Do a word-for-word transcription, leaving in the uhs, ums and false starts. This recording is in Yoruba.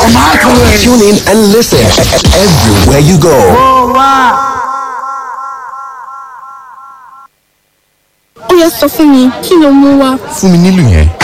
Tune in and listen everywhere you go. Oh, wow. Ó yá sọ fún mi, kí ló mú wá? Fún mi nílùú yẹn.